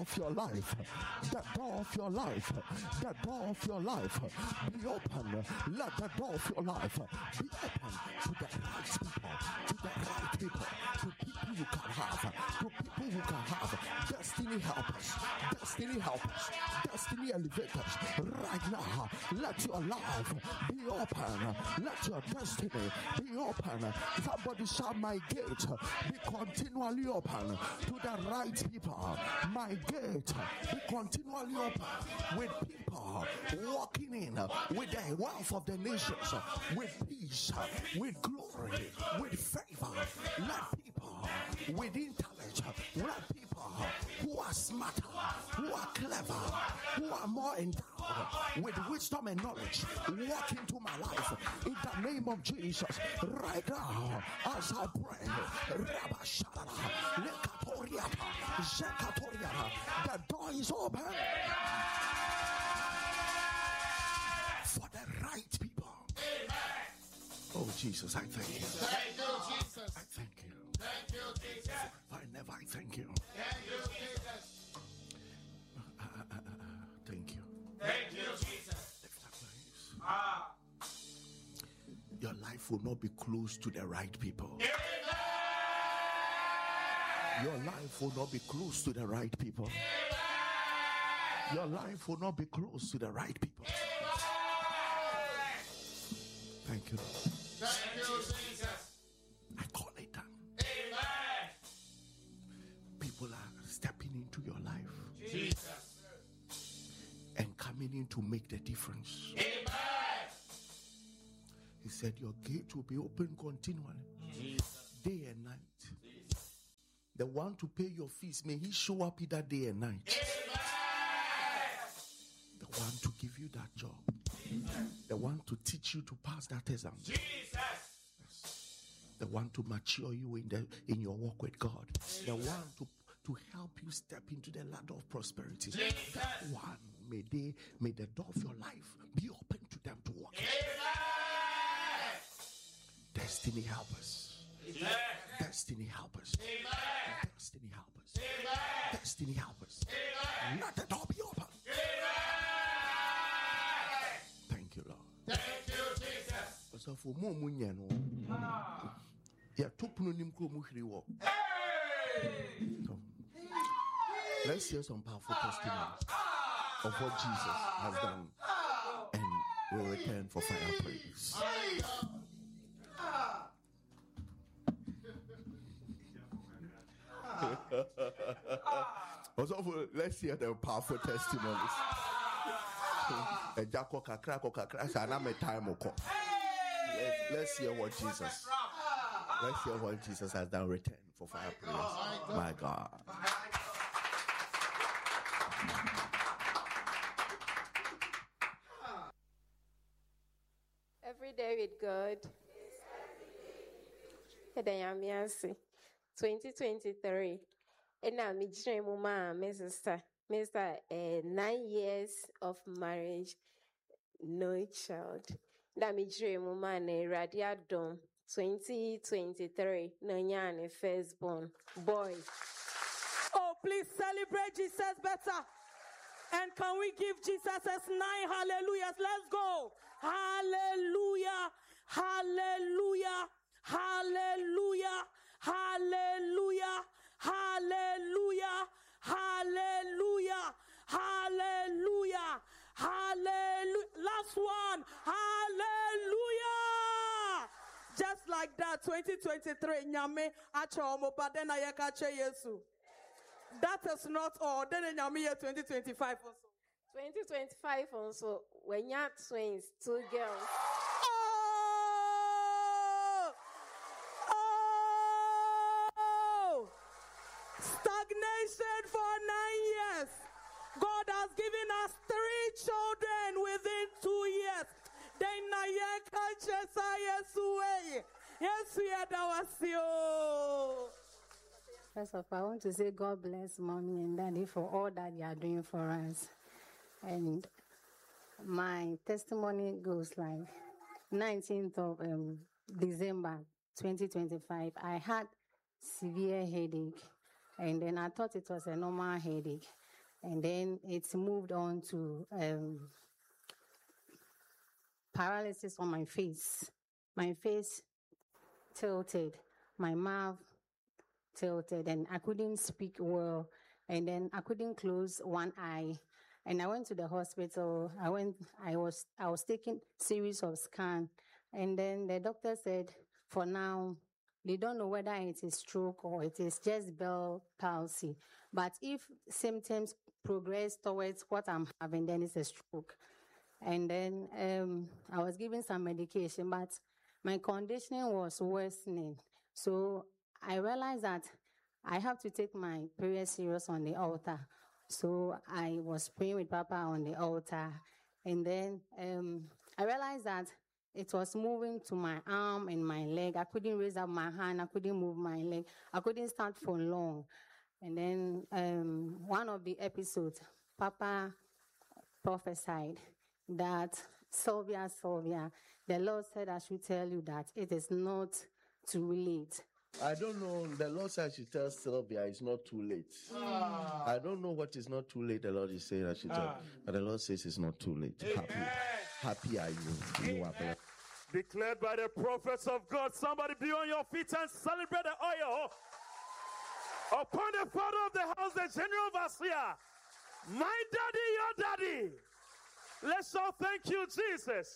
of your life, the door of your life, the door of your life be open. Let the door of your life be open to the right people, to the right people, to people who can have, to people who can have destiny helpers, destiny helpers, destiny elevators. Right now, let your life be open. Let your destiny be open. Somebody shout, my gate be continually open to the right people. My gate be continually open with people walking in with the wealth of the nations, with peace, with glory, with favor. Let people with intellect, let people who are smarter, who are clever, who are more endowed with wisdom and knowledge walk into my life in the name of Jesus. Right now, as I pray, the door is open for the right people. Amen. Oh Jesus, I thank you. Thank you, Jesus. I thank you. Thank you, Jesus. I never thank you. Thank you, Jesus. Thank you. Thank you, Jesus. Your life will not be close to the right people. Amen. Your life will not be close to the right people. Amen. Your life will not be close to the right people. Amen. Thank you. Thank you, Jesus. I call it down. Amen. People are stepping into your life Jesus. and coming in to make the difference. Amen. He said your gate will be open continually, Jesus. day and night. Jesus. The one to pay your fees, may he show up either day and night. Amen. The one to give you that job. Jesus. The one to teach you to pass that exam. Jesus. The one to mature you in your walk with God. Jesus. The one to help you step into the ladder of prosperity. Jesus. That one, may the door of your life be open to them to walk. Amen. Destiny helpers. Amen. Destiny helpers. Amen. Destiny helpers. Amen. Destiny helpers. Amen. Let the door be open. Amen. Thank you, Lord. Thank you, Jesus. So for more munye no. Yeah, topunu nim kro mu hiri wo. So, let's hear some powerful testimonies of what Jesus has done, and we'll return for fire praise. Also, let's hear the powerful testimonies. Let's hear what Jesus. Let's hear what Jesus has done. Return for fire praise. My God. Every day with God. 2023. And now me mama, my sister, Mr. 9 years of marriage, no child. That me mama ne radia dom 2023. No nyane firstborn boy. Oh, please celebrate Jesus better. And can we give Jesus 9 hallelujahs? Let's go. Hallelujah. Hallelujah. Hallelujah. Hallelujah. Hallelujah. Hallelujah. Hallelujah. Hallelujah. Last one. Hallelujah. Just like that, 2023. Nyame achomo badena yekache Yesu. That is not all. Then nyame year 2025 also. 2025 also. When you're twins, 2 girls. Stagnation for 9 years. God has given us 3 children within 2 years. Then First of all, I want to say God bless Mommy and Daddy for all that you are doing for us. And my testimony goes like 19th of December 2025. I had severe headache. And then I thought it was a normal headache. And then it's moved on to paralysis on my face. My face tilted, my mouth tilted, and I couldn't speak well. And then I couldn't close one eye. And I went to the hospital. I was taking series of scans. And then the doctor said, for now, they don't know whether it is stroke or it is just Bell palsy. But if symptoms progress towards what I'm having, then it's a stroke. And then I was given some medication, but my condition was worsening. So I realized that I have to take my prayer serious on the altar. So I was praying with Papa on the altar. And then I realized that it was moving to my arm and my leg. I couldn't raise up my hand. I couldn't move my leg. I couldn't stand for long. And then one of the episodes, Papa prophesied that Sylvia, the Lord said I should tell you that it is not too late. I don't know. The Lord said I should tell Sylvia it's not too late. I don't know what is not too late. The Lord is saying I should tell. But the Lord says it's not too late. Happy are you. You are blessed. Declared by the prophets of God. Somebody be on your feet and celebrate the oil upon the father of the house, the general overseer. My daddy, your daddy. Let's all thank you, Jesus.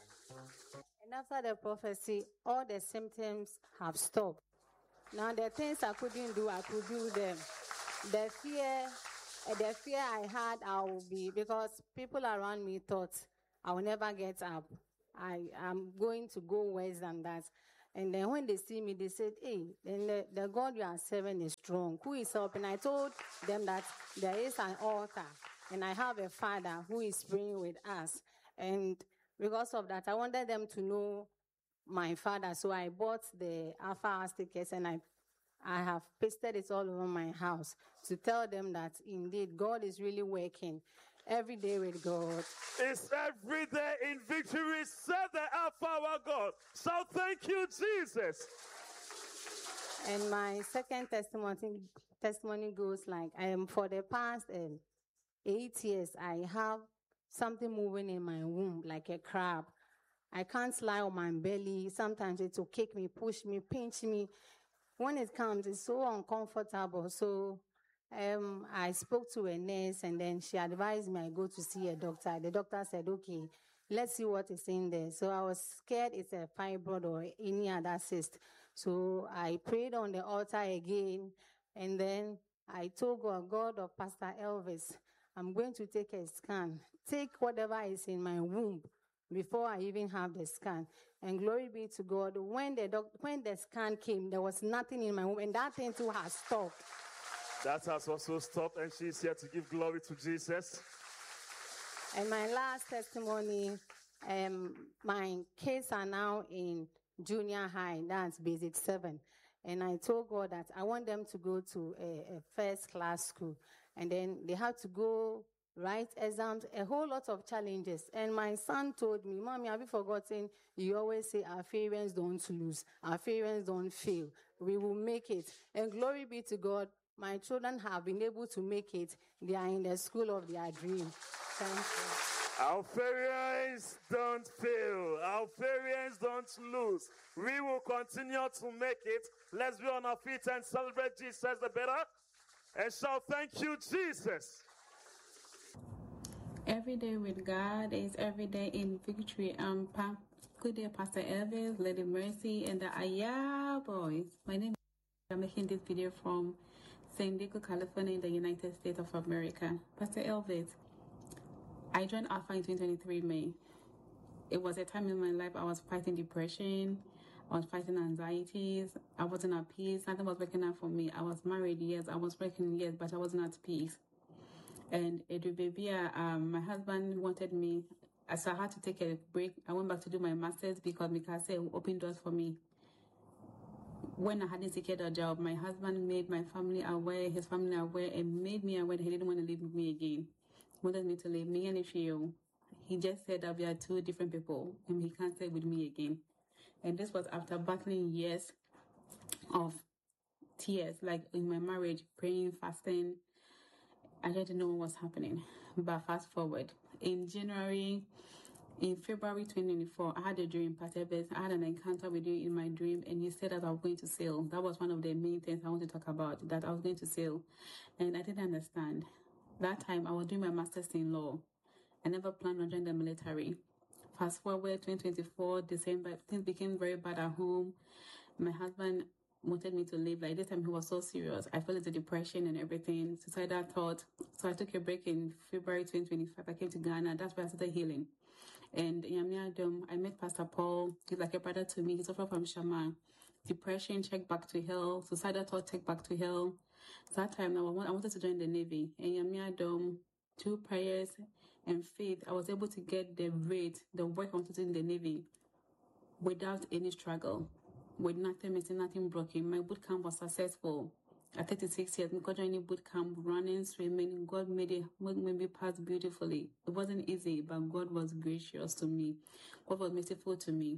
And after the prophecy, all the symptoms have stopped. Now the things I couldn't do, I could do them. The fear I had, I will be, because people around me thought I will never get up. I am going to go worse than that. And then when they see me, they said, hey, then the God you are serving is strong. Who is helping? I told them that there is an altar, and I have a father who is praying with us. And because of that, I wanted them to know my father. So I bought the Alpha House tickets, and I have pasted it all over my house to tell them that indeed God is really working every day with God. It's every day in victory, said the Alpha our God. So thank you, Jesus. And my second testimony goes like, for the past 8 years, I have something moving in my womb like a crab. I can't lie on my belly. Sometimes it will kick me, push me, pinch me. When it comes, it's so uncomfortable. So I spoke to a nurse, and then she advised me I go to see a doctor. The doctor said, okay, let's see what is in there. So I was scared it's a fibroid or any other cyst. So I prayed on the altar again, and then I told God of Pastor Elvis, I'm going to take a scan. Take whatever is in my womb before I even have the scan. And glory be to God, when the scan came, there was nothing in my womb, and that thing too has stopped. That has also stopped, and she's here to give glory to Jesus. And my last testimony, my kids are now in junior high, that's basic 7. And I told God that I want them to go to a first class school. And then they have to go write exams, a whole lot of challenges. And my son told me, Mommy, have you forgotten? You always say our parents don't lose. Our parents don't fail. We will make it. And glory be to God, my children have been able to make it. They are in the school of their dream. Thank you. Our parents don't fail. Our parents don't lose. We will continue to make it. Let's be on our feet and celebrate Jesus the better. And shout, thank you, Jesus. Every day with God is every day in victory. Good day, Pastor Elvis, Lady Mercy, and the Aya boys. My name is. I'm making this video from San Diego, California, in the United States of America. Pastor Elvis, I joined Alpha in 2023 May. It was a time in my life I was fighting depression. I was fighting anxieties. I wasn't at peace. Nothing was working out for me. I was married, yes. I was working, yes, but I wasn't at peace. And my husband wanted me, so I had to take a break. I went back to do my master's because Mikase opened doors for me. When I hadn't secured a job, my husband made my family aware, his family aware, and made me aware that he didn't want to live with me again. He wanted me to leave me and Ifio. He just said that we are two different people and he can't stay with me again. And this was after battling years of tears, like in my marriage, praying, fasting. I didn't know what was happening. But fast forward, in February 2024, I had a dream, Pastor Evans. I had an encounter with you in my dream, and you said that I was going to sail. That was one of the main things I want to talk about, that I was going to sail. And I didn't understand. That time, I was doing my master's in law. I never planned on joining the military. Fast forward, 2024, December, things became very bad at home. My husband wanted me to leave. Like this time, he was so serious. I fell into depression and everything, suicidal thought. So I took a break in February 2025. I came to Ghana. That's where I started healing. And in Yamiadum, I met Pastor Paul. He's like a brother to me. He's also from Shaman. Depression, check back to hell. Suicidal thought, take back to hell. So that time, I wanted to join the Navy. In Yamiadum, 2 prayers and faith, I was able to get the work I wanted to do in the Navy without any struggle, with nothing missing, nothing broken. My boot camp was successful. At 36 years, I got joining boot camp, running, swimming. God made me pass beautifully. It wasn't easy, but God was gracious to me. God was merciful to me.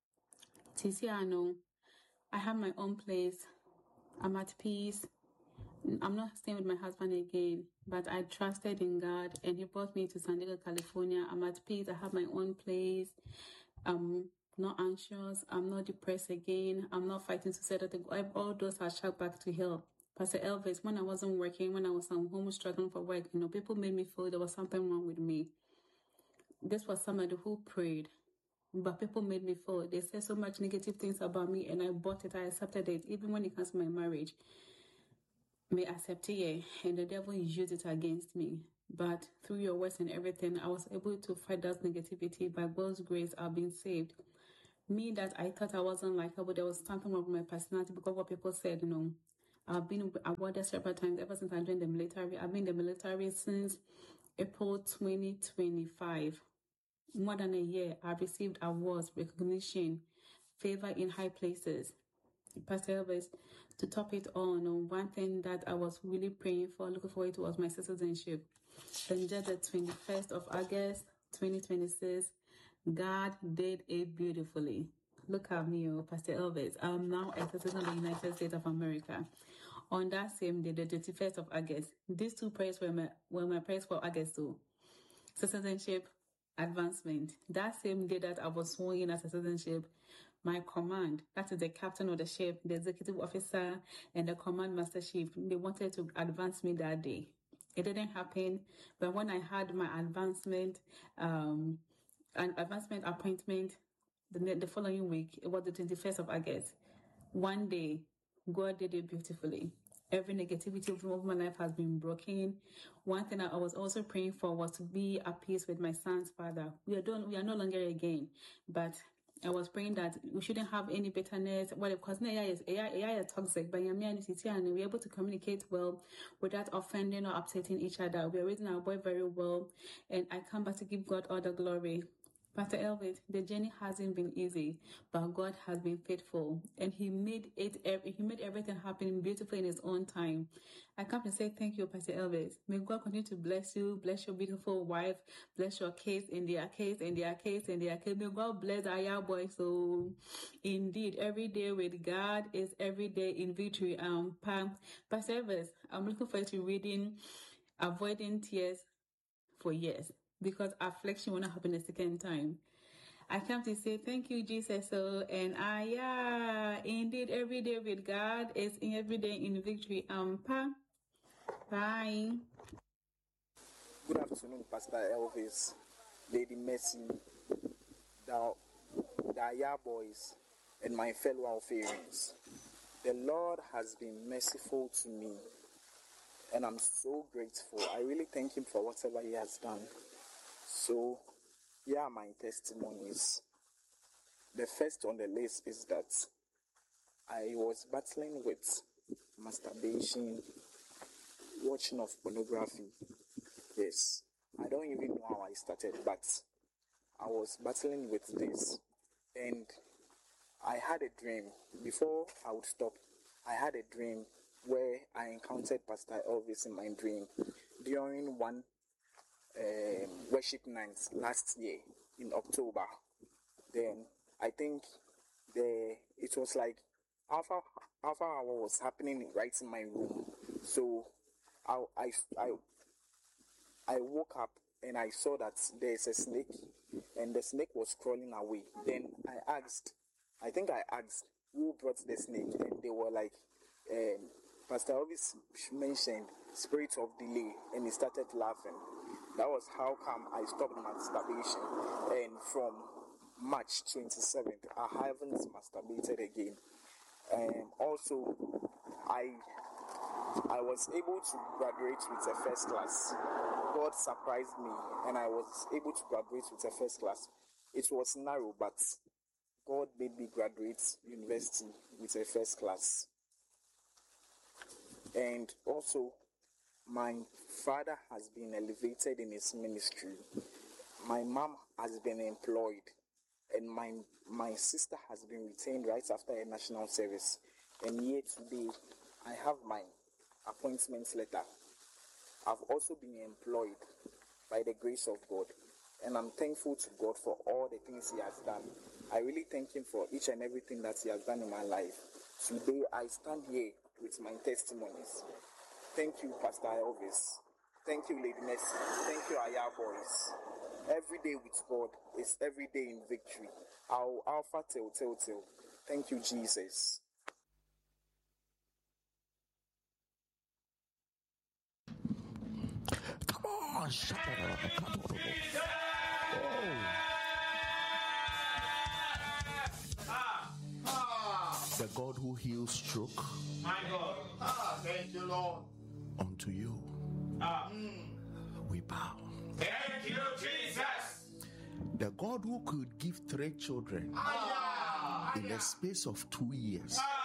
Tisiano, I have my own place. I'm at peace. I'm not staying with my husband again, but I trusted in God, and He brought me to San Diego, California. I'm at peace. I have my own place. I'm not anxious. I'm not depressed again. I'm not fighting suicide. All those are shut back to hell. Pastor Elvis, when I wasn't working, when I was at home struggling for work, people made me feel there was something wrong with me. This was somebody who prayed, but people made me feel. They said so much negative things about me, and I bought it. I accepted it. Even when it comes to my marriage, may accept it, and the devil used it against me. But through your words and everything, I was able to fight that negativity. By God's grace, I've been saved. Me that I thought I wasn't likable, there was something wrong with my personality because of what people said, I've been awarded several times ever since I joined the military. I've been in the military since April 2025. More than a year, I've received awards, recognition, favor in high places. Pastor Elvis, to top it all, one thing that I was really praying for, looking forward to, was my citizenship. And just the 21st of August, 2026, God did it beautifully. Look at me, Pastor Elvis. I'm now a citizen of the United States of America. On that same day, the 21st of August, these 2 prayers were my prayers for August too. Citizenship, advancement. That same day that I was sworn in as a citizenship, my command, that is the captain of the ship, the executive officer, and the command master chief, they wanted to advance me that day. It didn't happen, but when I had my advancement appointment the following week, it was the 21st of August. One day, God did it beautifully. Every negativity of my life has been broken. One thing I was also praying for was to be at peace with my son's father. We are no longer again, but I was praying that we shouldn't have any bitterness. Well, because AI is toxic, but we're able to communicate well without offending or upsetting each other. We're raising our boy very well, and I come back to give God all the glory. Pastor Elvis, the journey hasn't been easy, but God has been faithful, and He made everything happen beautifully in His own time. I come to say thank you, Pastor Elvis. May God continue to bless you, bless your beautiful wife, bless your case and their case and their case and their case. May God bless our boy. So, indeed, every day with God is every day in victory. Pastor Elvis, I'm looking forward to reading Avoiding Tears for Years, because affliction will not happen a second time. I come to say thank you, Jesus. Indeed, every day with God is every day in victory. Bye. Good afternoon, Pastor Elvis, Lady Mercy, the Aya boys, and my fellow Alpharians. The Lord has been merciful to me, and I'm so grateful. I really thank Him for whatever He has done. So, here are my testimonies. The first on the list is that I was battling with masturbation, watching of pornography. Yes, I don't even know how I started, but I was battling with this. And I had a dream. Before I would stop, I had a dream where I encountered Pastor Elvis in my dream during one worship night last year in October. Then I think it was like Alpha Hour was happening right in my room. So I I woke up and I saw that there's a snake, and the snake was crawling away. Then I asked who brought the snake, and they were like, Pastor Elvis mentioned spirit of delay, and he started laughing. That was how come I stopped masturbation, and from March 27th, I haven't masturbated again. Also, I was able to graduate with a first class. God surprised me, and I was able to graduate with a first class. It was narrow, but God made me graduate university with a first class. And also, my father has been elevated in his ministry. My mom has been employed, and my sister has been retained right after a national service. And yet today, I have my appointment letter. I've also been employed by the grace of God, and I'm thankful to God for all the things He has done. I really thank Him for each and everything that He has done in my life. Today, I stand here with my testimonies. Thank you, Pastor Elvis. Thank you, Lady Mercy. Thank you, Aya Boys. Every day with God is every day in victory. Our Alpha till. Thank you, Jesus. Come on, shut up. The God who heals stroke. My God. Thank you, Lord. Unto you we bow. Thank you, Jesus. The God who could give 3 children in the space of 2 years.